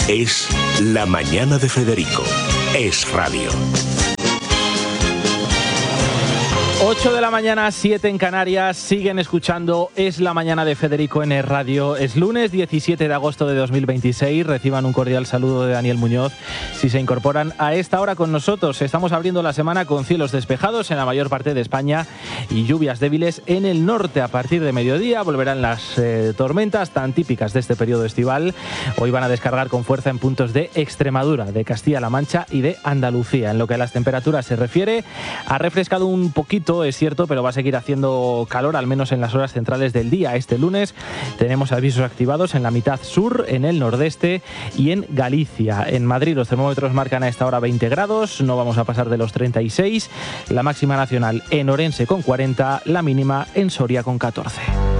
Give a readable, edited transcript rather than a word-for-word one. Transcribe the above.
Es La Mañana de Federico. Es radio. 8 de la mañana, 7 en Canarias, siguen escuchando Es la Mañana de Federico en Es Radio. Es lunes 17 de agosto de 2026, reciban un cordial saludo de Daniel Muñoz. Si se incorporan a esta hora con nosotros, estamos abriendo la semana con cielos despejados en la mayor parte de España y lluvias débiles en el norte. A partir de mediodía volverán las tormentas tan típicas de este periodo estival. Hoy van a descargar con fuerza en puntos de Extremadura, de Castilla-La Mancha y de Andalucía. En lo que a las temperaturas se refiere, ha refrescado un poquito, es cierto, pero va a seguir haciendo calor, al menos en las horas centrales del día. Este lunes tenemos avisos activados en la mitad sur, en el nordeste y en Galicia. En Madrid los termómetros marcan a esta hora 20 grados, no vamos a pasar de los 36. La máxima nacional en Orense con 40, la mínima en Soria con 14.